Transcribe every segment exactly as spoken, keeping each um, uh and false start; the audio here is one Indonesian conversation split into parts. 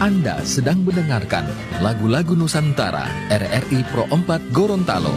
Anda sedang mendengarkan lagu-lagu Nusantara R R I Pro empat Gorontalo.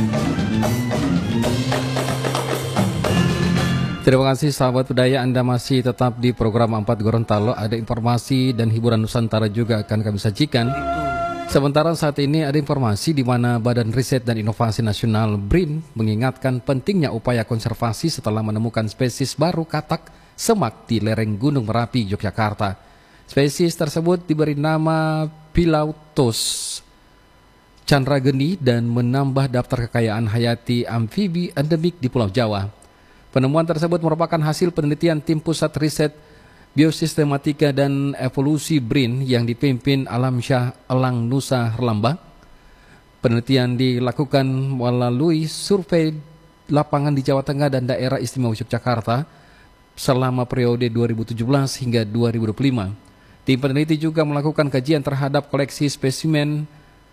Terima kasih sahabat budaya, Anda masih tetap di program empat Gorontalo. Ada informasi dan hiburan Nusantara juga akan kami sajikan. Sementara saat ini ada informasi di mana Badan Riset dan Inovasi Nasional B R I N mengingatkan pentingnya upaya konservasi setelah menemukan spesies baru katak semak di lereng Gunung Merapi, Yogyakarta. Spesies tersebut diberi nama Pilautos candrageni dan menambah daftar kekayaan hayati amfibi endemik di Pulau Jawa. Penemuan tersebut merupakan hasil penelitian tim Pusat Riset Biosistematika dan Evolusi B R I N yang dipimpin Alamsyah Elang Nusa Herlambang. Penelitian dilakukan melalui survei lapangan di Jawa Tengah dan Daerah Istimewa Yogyakarta selama periode dua ribu tujuh belas hingga dua ribu dua puluh lima. Tim peneliti juga melakukan kajian terhadap koleksi spesimen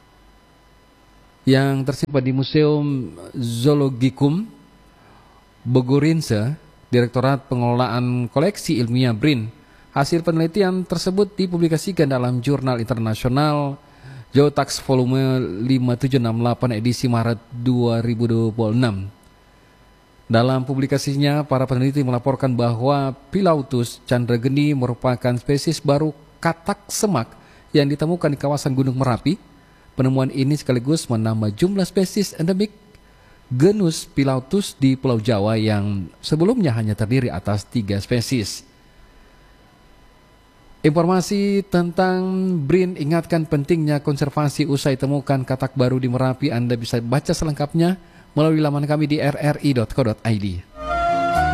yang tersimpan di Museum Zoologicum Bogorinse, Direktorat Pengelolaan Koleksi Ilmiah B R I N. Hasil penelitian tersebut dipublikasikan dalam jurnal internasional Geotax volume lima tujuh enam delapan edisi Maret dua ribu dua puluh enam. Dalam publikasinya, para peneliti melaporkan bahwa Pilautos candrageni merupakan spesies baru katak semak yang ditemukan di kawasan Gunung Merapi. Penemuan ini sekaligus menambah jumlah spesies endemik genus Pilautos di Pulau Jawa yang sebelumnya hanya terdiri atas tiga spesies. Informasi tentang B R I N ingatkan pentingnya konservasi usai temukan katak baru di Merapi. Anda bisa baca selengkapnya melalui laman kami di r r i dot co dot i d.